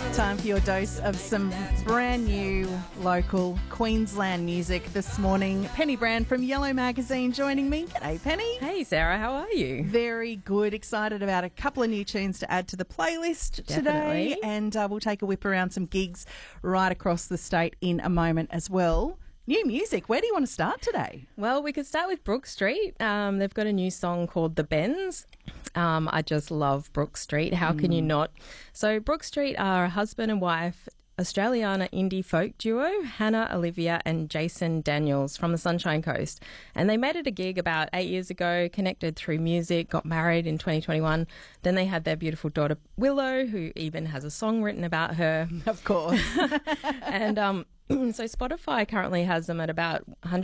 Time for your dose of some brand new local Queensland music this morning. Penny Brand from Yellow Magazine joining me. G'day, Penny. Hey, Sarah, how are you? Very good. Excited about a couple of new tunes to add to the playlist today. And we'll take a whip around some gigs right across the state in a moment as well. New music. Where do you want to start today? Well, we could start with Brook Street. They've got a new song called The Bends. I just love Brook Street. How can you not? So Brook Street are a husband and wife, Australiana indie folk duo, Hannah Olivia and Jason Daniels from the Sunshine Coast. And they made it a gig about 8 years ago, connected through music, got married in 2021. Then they had their beautiful daughter, Willow, who even has a song written about her. Of course. And so Spotify currently has them at about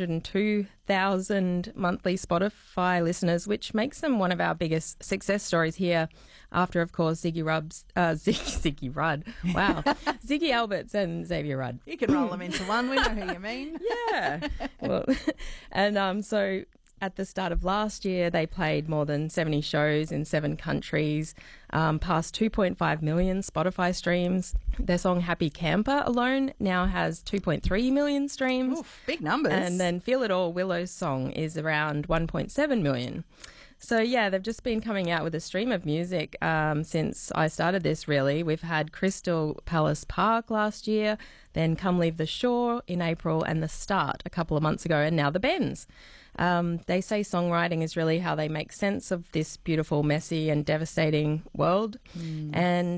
102,000 monthly Spotify listeners, which makes them one of our biggest success stories here after, of course, Ziggy Rudd. Wow. Ziggy Alberts and Xavier Rudd. You can roll them into one. We know who you mean. Yeah. Well, and so at the start of last year, they played more than 70 shows in 7 countries, past 2.5 million Spotify streams. Their song Happy Camper alone now has 2.3 million streams. Oof, big numbers. And then Feel It All, Willow's song, is around 1.7 million. So, yeah, they've just been coming out with a stream of music since I started this, really. We've had Crystal Palace Park last year, then Come Leave the Shore in April, and The Start a couple of months ago, and now The Bends. They say songwriting is really how they make sense of this beautiful, messy and devastating world. And,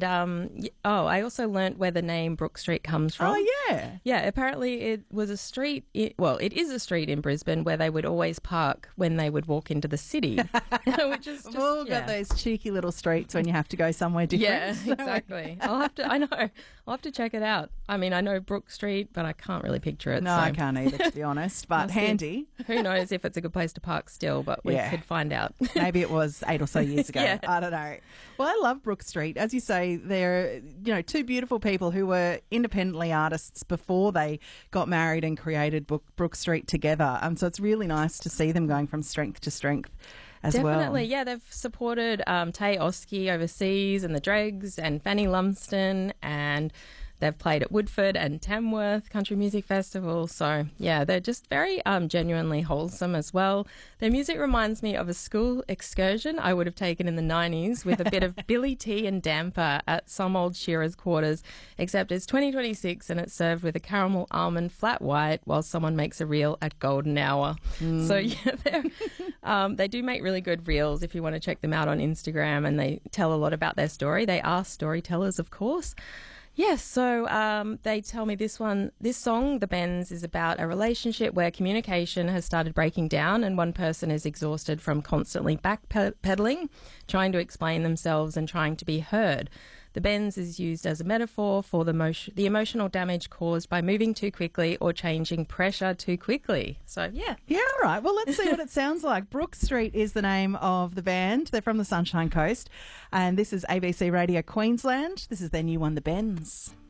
I also learnt where the name Brook Street comes from. Oh, yeah. Yeah, apparently it was a street, it is a street in Brisbane where they would always park when they would walk into the city, which is just, We've all got those cheeky little streets when you have to go somewhere different. Yeah, exactly. I'll have to check it out. I mean, I know Brook Street, but I can't really picture it. No, so. I can't either, to be honest, but handy. Who knows if it's a good place to park still, but we could find out. Maybe it was 8 or so years ago. Yeah. I don't know. Well, I love Brook Street. As you say, they're, two beautiful people who were independently artists before they got married and created Brook Street together. So it's really nice to see them going from strength to strength as well. Definitely, yeah. They've supported Tay Oski overseas and the Dregs and Fanny Lumsden, and they've played at Woodford and Tamworth Country Music Festival. So, yeah, they're just very genuinely wholesome as well. Their music reminds me of a school excursion I would have taken in the 90s with a bit of Billy tea and damper at some old shearer's quarters, except it's 2026 and it's served with a caramel almond flat white while someone makes a reel at golden hour. So, yeah, they do make really good reels if you want to check them out on Instagram, and they tell a lot about their story. They are storytellers, of course. Yes, so they tell me this song, The Bends, is about a relationship where communication has started breaking down and one person is exhausted from constantly backpedaling, trying to explain themselves and trying to be heard. The Bends is used as a metaphor for the emotional damage caused by moving too quickly or changing pressure too quickly. So, yeah. Yeah, all right. Well, let's see what it sounds like. Brook Street is the name of the band. They're from the Sunshine Coast. And this is ABC Radio Queensland. This is their new one, The Bends.